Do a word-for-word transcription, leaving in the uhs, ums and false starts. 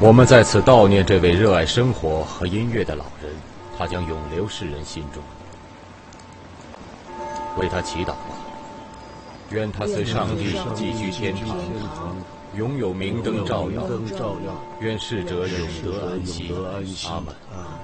我们在此悼念这位热爱生活和音乐的老人，他将永留世人心中。为他祈祷吧，愿他随上帝寄居天堂，永有明灯照耀，愿逝者永得安息。阿门。